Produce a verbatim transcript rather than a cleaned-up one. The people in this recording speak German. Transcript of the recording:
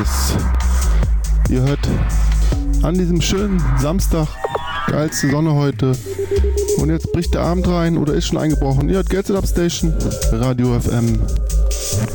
Davis. Ihr hört an diesem schönen Samstag, geilste Sonne heute. Und jetzt bricht der Abend rein oder ist schon eingebrochen. Ihr hört Get It Up Station, Radio F M.